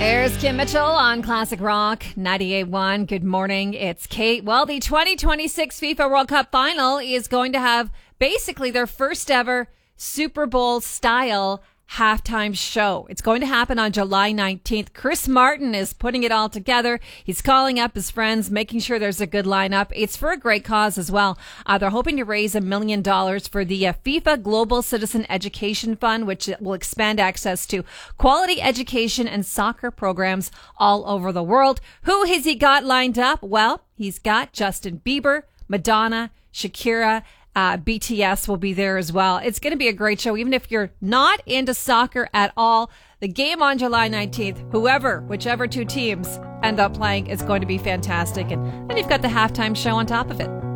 There's Kim Mitchell on Classic Rock 98.1. Good morning. It's Kate. Well, the 2026 FIFA World Cup final is going to have basically their first ever Super Bowl style halftime show. It's going to happen on July 19th. Chris Martin is putting it all together. He's calling up his friends, making sure there's a good lineup. It's for a great cause as well. They're hoping to raise $1 million for the FIFA Global Citizen Education Fund, which will expand access to quality education and soccer programs all over the world. Who has he got lined up? Well, he's got Justin Bieber, Madonna, Shakira, BTS will be there as well. It's going to be a great show, even if you're not into soccer at all. The game on July 19th, whichever two teams end up playing, is going to be fantastic. And then you've got the halftime show on top of it.